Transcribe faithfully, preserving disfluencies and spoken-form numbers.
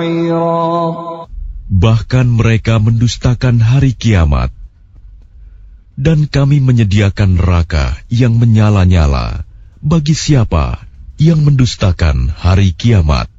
Bahkan mereka mendustakan hari kiamat. Dan kami menyediakan neraka yang menyala-nyala bagi siapa yang mendustakan hari kiamat.